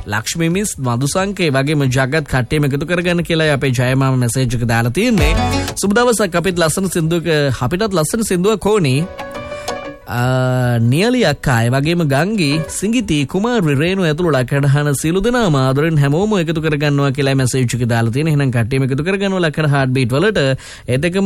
Lakshmi miss මදුසංකේ වගේම ජගත් කට්ටියම එකතු කරගන්න කියලා අපේ ජයමාම මැසේජ් එක දාලා තියෙන්නේ. සුබ දවසක්. අපිට ලස්සන සින්දුවක් ඕනේ. නියලි අක්කා වගේම ගංගී සිංගිති කුමාරි රේණු ඇතුළු ලක්කඩහන සියලු දෙනාම ආදරෙන් හැමෝම එකතු කරගන්නවා කියලා මැසේජ් එක දාලා තියෙන. එහෙනම් කට්ටියම එකතු කරගන්නවා ලක්කඩ හાર્ට් බීට් වලට. ඒත් එකම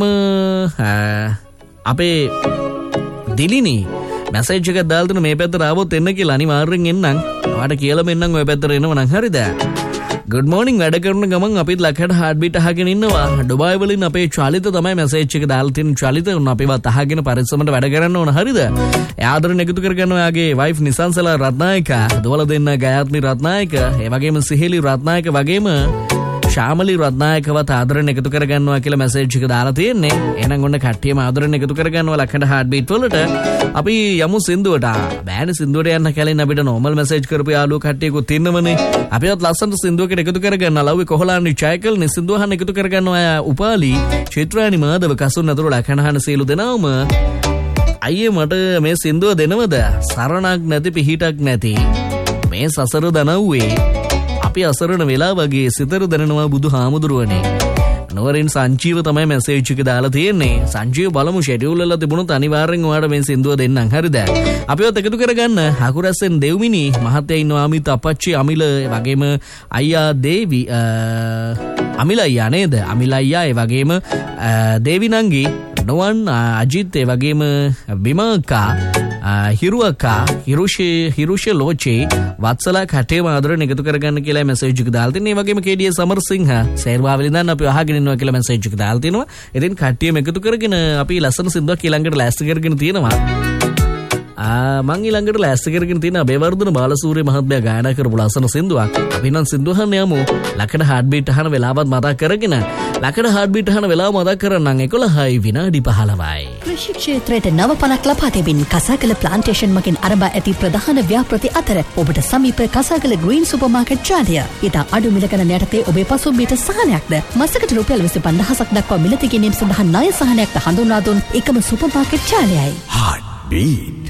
අපේ දිලිනි මැසේජ් එකක් දාලා තුන මේ පැත්තට ආවොත් එන්න කියලා අනිවාර්යෙන් එන්නම්. ඔයාට කියලාම එන්නම් ඔය පැත්තට එනව නම් හරිද? good morning වැඩ කරන ගමන් අපිත් ලක්කඩ හાર્ට් බීට් අහගෙන ඉන්නවා. ඩුබායි වලින් අපේ චාලිත තමයි මැසේජ් එක දාලා තියෙන. චාලිත උන් අපිවත් අහගෙන පරිස්සමට වැඩ කරන්න ඕන හරිද? ආදරෙන් එකතු කරගන්න ඔයාගේ වයිෆ් නිසංසලා රත්නායක, දොවල දෙන්න ගයාත්මි රත්නායක, ඒ වගේම සිහිලි රත්නායක වගේම ශාමලි රත්නායකවත් ආදරෙන් එකතු කරගන්නවා කියලා මැසේජ් එක දාලා තියෙන්නේ. එහෙනම් ඔන්න කට්ටියම ආදරෙන් එකතු කරගන්නවා ලක්කඩ හાર્ට් බීට් වලට. අපි යමු සින්දුවට. බෑනේ සින්දුවට යන්න කලින් අපිට නෝමල් මැසේජ් කරපු යාළුවෝ කට්ටියකුත් ඉන්නවනේ. අපිවත් ලස්සන සින්දුවකට එකතු කරගන්න. ලව්වේ කොහොලානි චයිකල් නේ සින්දුවහන් එකතු කරගන්නවා. උපාලි චිත්‍රානි මාදව කසුන් අතර ලකනහන සීලු දෙනාම අයියේ මට මේ සින්දුව දෙනවද? සරණක් නැති පිහිටක් නැති මේ සසර දනව්වේ අපි අසරණ වෙලා වගේ සිතර දැනෙනවා බුදු හාමුදුරුවනේ. නවරින් සංජීව තමයි මැසේජ් එක දාලා තියෙන්නේ. සංජීව බලමු ෂෙඩියුල් වල තිබුණොත් අනිවාර්යෙන් ඔයාලට මේ සින්දුව දෙන්නම් හරිද? අපිවත් එකතු කරගන්න. හකුරැස්සෙන් දෙව්මිනි මහත්තයා ඉන්නවා. අමිත් අපච්චි අමිල වගේම අයියා දේවි අමිල අයියා නේද? අමිල අයියා ඒ වගේම දේවි නංගි නොවන් අජිත් ඒ වගේම බිමාකා හිරුවකා හිරුෂ ලෝචේ වත්සලා කටේ ආදරෙන් එකතු කරගන්න කියලා මැසේජ් එක දාලා තින්නේ. ඒ වගේම කේඩී සමරසිංහ සේර්වාවලි දාන්න අපි අහගෙන ඉන්නවා කියලා මැසේජ් එක දාලා තිනවා. ඉතින් කට්ටියම එකතු කරගෙන අපි ලස්සන සින්දුවක් ඊළඟට ලෑස්ති කරගෙන තියෙනවා. මං ඊළඟට ලෑස්ති කරගෙන තියෙන අබේවර්ධන බාලසූරිය මහත්මයා ගායනා කරපු ලස්සන සින්දුවක්. අපි නම් සින්දුවහන් යමු. ලකඩ හાર્ට් බීට් අහන වෙලාවත් මතක් කරගෙන. ලකඩ හાર્ට් බීට් අහන වෙලාව මතක් කරන්නම් 11යි විනාඩි 15යි. කෘෂි ක්ෂේත්‍රයට නව පණක් ලබා දෙමින් කසාකල ප්ලාන්ටේෂන් මගින් අරඹා ඇති ප්‍රධාන ව්‍යාපෘති අතර ඔබට සමීප කසාකල ග්‍රීන් සුපර් මාකට් ජාලය. ඊට අඩු මිල ගණන් යටතේ ඔබේ පසුබිමට සහනයක්ද මාසකට රුපියල් 25000ක් දක්වා මිලදී ගැනීම සඳහා ණය සහනයක්ද හඳුන්වා දුන් එකම සුපර් මාකට් ජාලයයි. Heart beat